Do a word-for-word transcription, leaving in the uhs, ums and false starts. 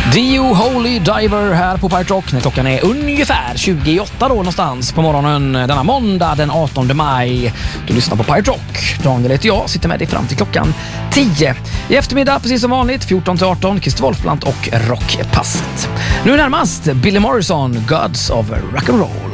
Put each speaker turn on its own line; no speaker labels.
Dio Holy Diver här på Pirate Rock när klockan är ungefär tjugoåtta då någonstans på morgonen denna måndag den artonde maj. Du lyssnar på Pirate Rock. Daniel heter jag, sitter med dig fram till klockan tio. I eftermiddag precis som vanligt fjorton till arton Christer Wolfblant och Rockpasset. Nu närmast Billy Morrison, Gods of Rock'n'Roll.